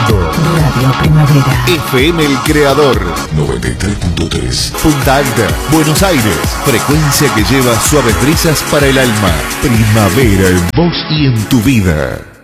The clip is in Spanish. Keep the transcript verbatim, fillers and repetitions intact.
escuchando Radio Primavera. F M El Creador noventa y tres punto tres. Punta Alta, Buenos Aires. Frecuencia que lleva suaves brisas para el alma. Primavera en vos y en tu vida.